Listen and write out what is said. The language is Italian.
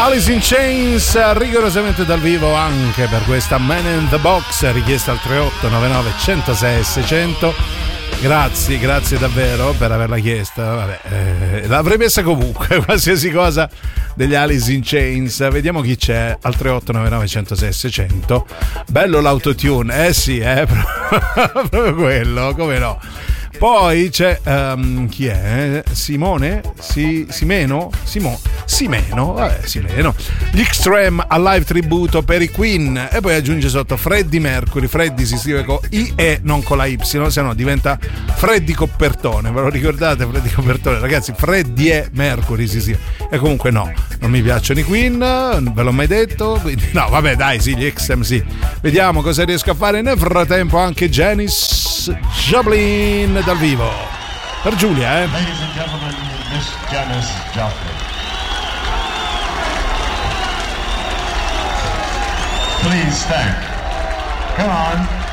Alice in Chains, rigorosamente dal vivo anche per questa Man in the Box, richiesta al 3899 106 600. Grazie davvero per averla chiesta. Vabbè, l'avrei messa comunque, qualsiasi cosa degli Alice in Chains. Vediamo chi c'è al 3899 106 600. Bello l'autotune, sì, proprio quello, come no. Poi c'è chi è? Simone? Simeno? Vabbè, Simeno. Gli Extreme a live tributo per i Queen. E poi aggiunge sotto Freddie Mercury. Freddie si scrive con IE, non con la Y, se no diventa Freddie Coppertone. Ve lo ricordate? Freddie Coppertone, ragazzi. Freddie Mercury, sì. E comunque no, non mi piacciono i Queen, ve l'ho mai detto. Quindi, no, vabbè, dai, sì, gli Extreme sì. Vediamo cosa riesco a fare. Nel frattempo anche Janis Joplin dal vivo per Giulia, Ladies and gentlemen, Miss Janis Joplin. Please stand. Come on.